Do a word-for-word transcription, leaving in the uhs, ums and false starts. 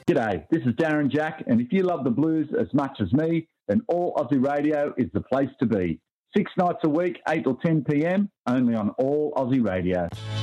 G'day, this is Darren Jack, and if you love the blues as much as me, then All Aussie Radio is the place to be. Six nights a week, eight till ten p m, only on All Aussie Radio.